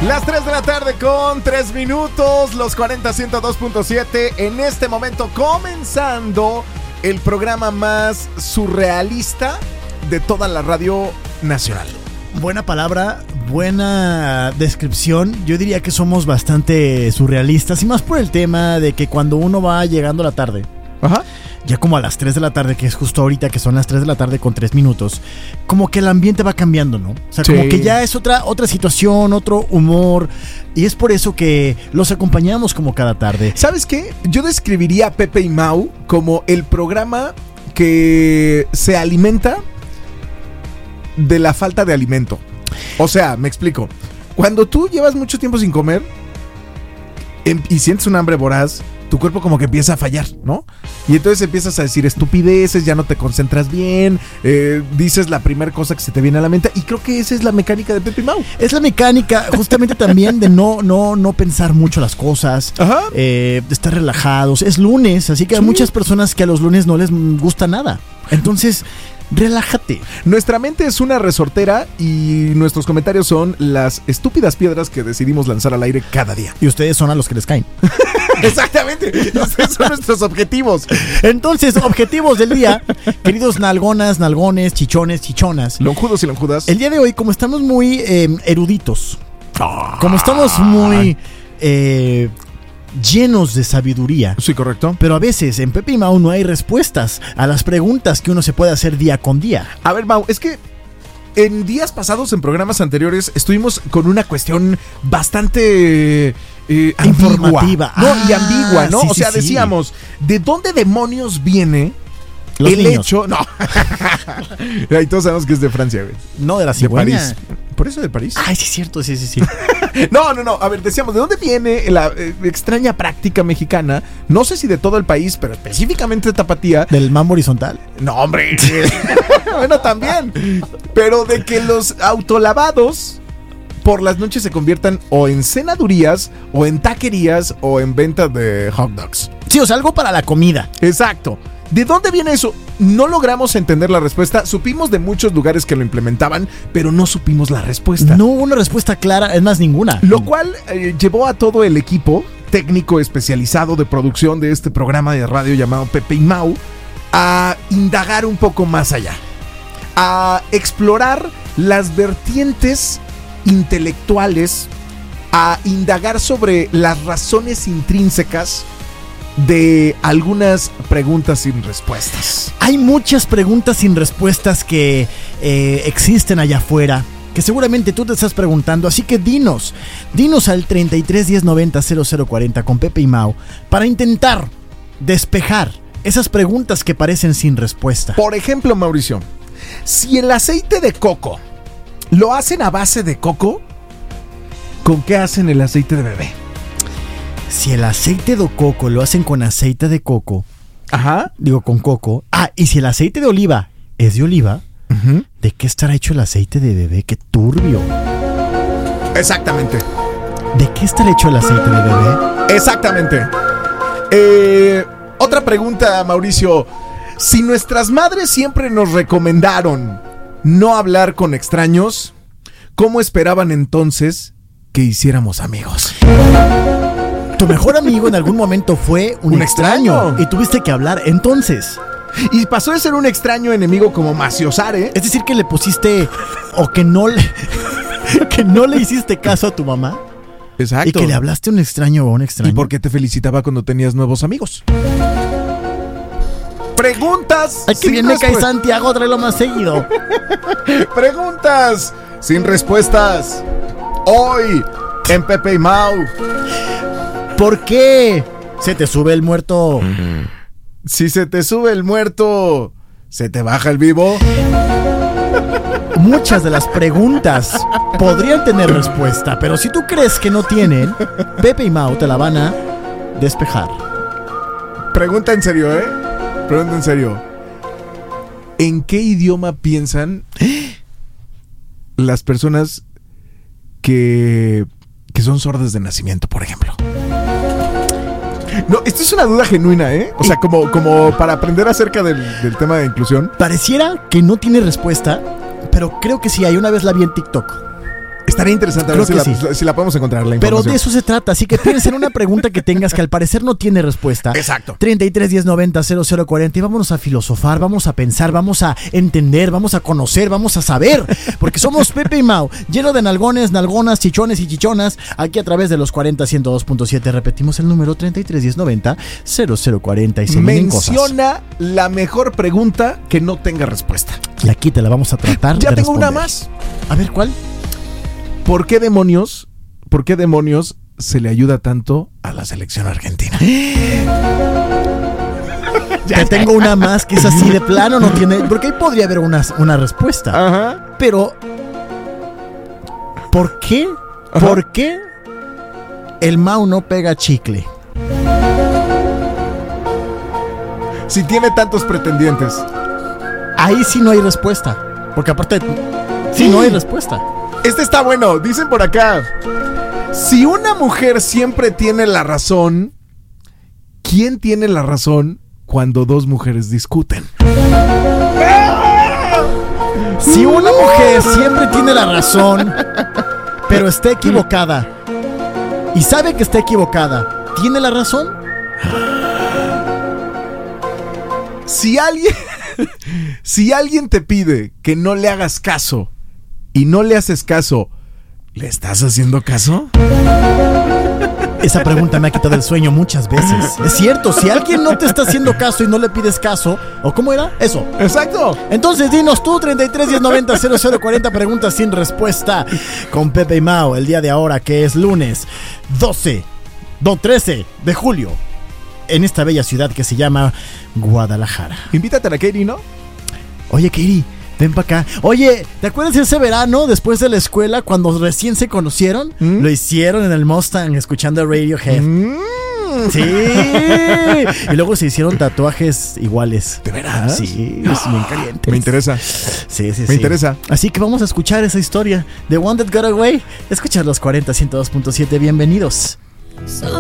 Las 3 de la tarde con 3 minutos, los 40 102.7. En este momento comenzando el programa más surrealista de toda la radio nacional. Buena palabra, buena descripción. Yo diría que somos bastante surrealistas y más por el tema de que cuando uno va llegando a la tarde, ya como a las 3 de la tarde, que es justo ahorita que son las 3 de la tarde con 3 minutos, como que el ambiente va cambiando, ¿no? O sea, como que ya es otra situación, otro humor, y es por eso que los acompañamos como cada tarde. ¿Sabes qué? Yo describiría a Pepe y Mau como el programa que se alimenta de la falta de alimento. O sea, me explico. Cuando tú llevas mucho tiempo sin comer y sientes un hambre voraz, tu cuerpo como que empieza a fallar, ¿no? Y entonces empiezas a decir estupideces, ya no te concentras bien, dices la primera cosa que se te viene a la mente, y creo que esa es la mecánica de Pepe y Mau. Es la mecánica justamente también de no pensar mucho las cosas, de estar relajados. Es lunes, así que hay muchas personas que a los lunes no les gusta nada. Entonces, relájate. Nuestra mente es una resortera y nuestros comentarios son las estúpidas piedras que decidimos lanzar al aire cada día. Y ustedes son a los que les caen. Exactamente. Esos son nuestros objetivos. Entonces, objetivos del día, queridos nalgonas, nalgones, chichones, chichonas, lonjudos y lonjudas. El día de hoy, como estamos muy eruditos, como estamos muy llenos de sabiduría. Sí, correcto. Pero a veces en Pepe y Mau no hay respuestas a las preguntas que uno se puede hacer día con día. A ver, Mau, es que en días pasados, en programas anteriores, estuvimos con una cuestión bastante informativa. Y ambigua, ¿no? Sí, o sea, sí, decíamos, ¿de dónde demonios viene los el niños? hecho? No. Y todos sabemos que es de Francia, güey. No, de la cigüeña. De París. ¿Por eso de París? Ay, sí es cierto, sí. No. A ver, decíamos, ¿de dónde viene la extraña práctica mexicana? No sé si de todo el país, pero específicamente de Tapatía. ¿Del mambo horizontal? No, hombre. Bueno, también. Pero de que los autolavados por las noches se conviertan o en cenadurías, o en taquerías, o en venta de hot dogs. Sí, o sea, algo para la comida. Exacto. ¿De dónde viene eso? No logramos entender la respuesta. Supimos de muchos lugares que lo implementaban, pero no supimos la respuesta. No hubo una respuesta clara, es más, ninguna. Lo cual llevó a todo el equipo técnico especializado de producción de este programa de radio llamado Pepe y Mau a indagar un poco más allá, a explorar las vertientes intelectuales, a indagar sobre las razones intrínsecas de algunas preguntas sin respuestas. Hay muchas preguntas sin respuestas que existen allá afuera, que seguramente tú te estás preguntando, así que dinos al 33 10 90 0040 con Pepe y Mau para intentar despejar esas preguntas que parecen sin respuesta. Por ejemplo, Mauricio, si el aceite de coco lo hacen a base de coco, ¿con qué hacen el aceite de bebé? Si el aceite de coco lo hacen con aceite de coco, con coco. Y si el aceite de oliva es de oliva, ¿de qué estará hecho el aceite de bebé? ¡Qué turbio! Exactamente. ¿De qué estará hecho el aceite de bebé? Exactamente. Otra pregunta, Mauricio. Si nuestras madres siempre nos recomendaron no hablar con extraños, ¿cómo esperaban entonces que hiciéramos amigos? Tu mejor amigo en algún momento fue un extraño y tuviste que hablar entonces. Y pasó de ser un extraño enemigo como Maciosare. Es decir, que le pusiste o que no le hiciste caso a tu mamá. Exacto. Y que le hablaste a un extraño o a un extraño. Y porque te felicitaba cuando tenías nuevos amigos. Preguntas. Ay, que viene Kai Santiago, tráelo más seguido. Preguntas sin respuestas. Hoy en Pepe y Mau. ¿Por qué se te sube el muerto? Si se te sube el muerto, ¿se te baja el vivo? Muchas de las preguntas podrían tener respuesta, pero si tú crees que no tienen, Pepe y Mau te la van a despejar. Pregunta en serio, Pregunta en serio. ¿En qué idioma piensan las personas que son sordas de nacimiento, por ejemplo? No, esto es una duda genuina, O sea, como para aprender acerca del tema de inclusión. Pareciera que no tiene respuesta, pero creo que sí hay. Una vez la vi en TikTok. Estaría interesante a ver si la podemos encontrar, la información. Pero de eso se trata, así que piensa en una pregunta que tengas que al parecer no tiene respuesta. Exacto. 33 10 90 0040 y vámonos a filosofar, vamos a pensar, vamos a entender, vamos a conocer, vamos a saber, porque somos Pepe y Mau, lleno de nalgones, nalgonas, chichones y chichonas, aquí a través de los 40 102.7. Repetimos el número 33 10 90 0040 y se menciona la mejor pregunta que no tenga respuesta. Y aquí te la vamos a tratar. Ya tengo una más. A ver, ¿cuál? ¿Por qué demonios se le ayuda tanto a la selección argentina? Ya tengo una más que es así de plano, no tiene... Porque ahí podría haber una respuesta. Ajá. Pero... ¿por qué? Ajá. ¿Por qué el Mau no pega chicle? Si tiene tantos pretendientes. Ahí sí no hay respuesta. Porque aparte... sí, no hay respuesta. Este está bueno, dicen por acá. Si una mujer siempre tiene la razón, ¿quién tiene la razón cuando dos mujeres discuten? Si una mujer siempre tiene la razón, pero está equivocada, y sabe que está equivocada, ¿tiene la razón? Si alguien te pide que no le hagas caso, y no le haces caso, ¿le estás haciendo caso? Esa pregunta me ha quitado el sueño muchas veces. Es cierto, si alguien no te está haciendo caso y no le pides caso, ¿o cómo era? Eso. Exacto. Entonces dinos tú, 33 10 90 0040, preguntas sin respuesta con Pepe y Mau, el día de ahora, que es lunes 13 de julio, en esta bella ciudad que se llama Guadalajara. Invítate a la Katie, ¿no? Oye, Katie, ven para acá. Oye, ¿te acuerdas de ese verano después de la escuela cuando recién se conocieron? Lo hicieron en el Mustang escuchando Radiohead. Sí. Y luego se hicieron tatuajes iguales. ¿De veras? Sí, es bien caliente. Me interesa. Sí. Me interesa. Así que vamos a escuchar esa historia de One That Got Away. Escuchar los 40 102.7. Bienvenidos. So